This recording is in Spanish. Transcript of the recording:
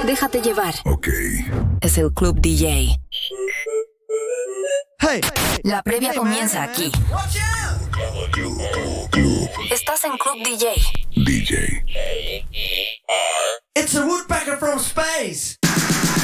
Déjate llevar. Ok. Es el Club DJ. Hey. La previa comienza aquí. Club. Estás en Club DJ. DJ. It's a woodpecker from space.